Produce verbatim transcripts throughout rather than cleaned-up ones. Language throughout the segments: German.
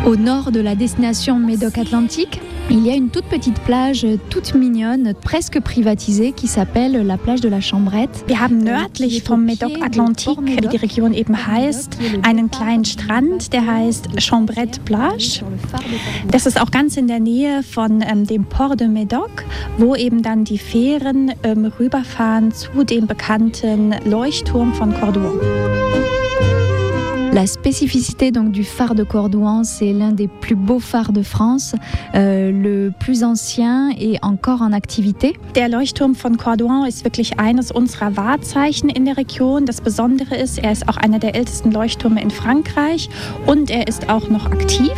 Au nord de la destination Médoc-Atlantique, il y a une toute petite plage, toute mignonne, presque privatisée, qui s'appelle la plage de la Chambrette. Wir haben nördlich vom Médoc-Atlantique, wie die Region eben heißt, einen kleinen Strand, der heißt Chambrette Plage. Das ist auch ganz in der Nähe von ähm, dem Port de Médoc, wo eben dann die Fähren ähm, rüberfahren zu dem bekannten Leuchtturm von Cordouan. La spécificité donc du phare de Cordouan, c'est l'un des plus beaux phares de France, euh, le plus ancien et encore en activité. Der Leuchtturm von Cordouan ist wirklich eines unserer Wahrzeichen in der Region. Das Besondere ist, er ist auch einer der ältesten Leuchttürme in Frankreich und er ist auch noch aktiv.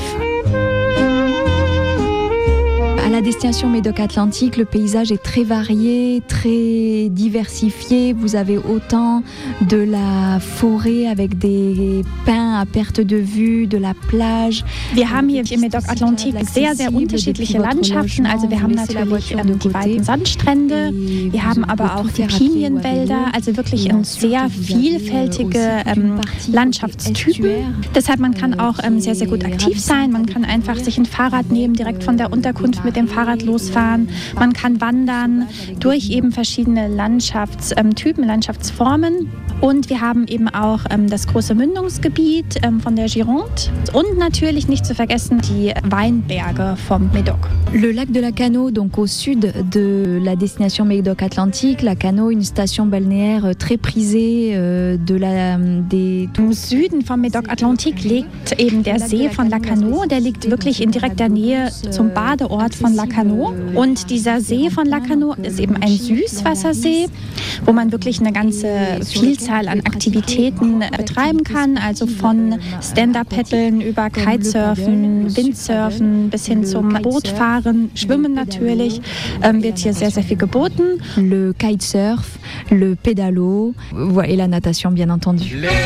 À la destination Médoc-Atlantique, le paysage est très varié, très diversifié. Vous avez autant de la forêt avec des pins à perte de vue, de la plage. Wir haben hier im Médoc-Atlantique sehr, sehr unterschiedliche Landschaften. Also wir haben natürlich ähm, die weiten Sandstrände, wir haben aber auch die Pinienwälder, also wirklich ein sehr vielfältige ähm, Landschaftstypen. Deshalb man kann auch ähm, sehr, sehr gut aktiv sein. Man kann einfach sich ein Fahrrad nehmen, direkt von der Unterkunft mit dem Fahrrad losfahren. Man kann wandern durch eben verschiedene Landschaftstypen, Landschaftsformen. Und wir haben eben auch ähm, das große Mündungsgebiet ähm, von der Gironde und natürlich nicht zu vergessen die Weinberge vom Médoc. Le lac de la Cano, donc au sud de la destination Médoc-Atlantique, la Cano, une station balnéaire très prisée euh, de la des. Im Süden vom Médoc-Atlantique liegt eben der See von La Cano. Der liegt wirklich in direkter Nähe zum Badeort von La Cano. Und dieser See von La Cano ist eben ein Süßwassersee, wo man wirklich eine ganze Vielzahl an Aktivitäten betreiben kann, also von Stand-Up-Paddeln über Kitesurfen, Windsurfen bis hin zum Bootfahren, Schwimmen natürlich, ähm, wird hier sehr, sehr viel geboten. Le kitesurf, le pédalo et la natation bien entendu.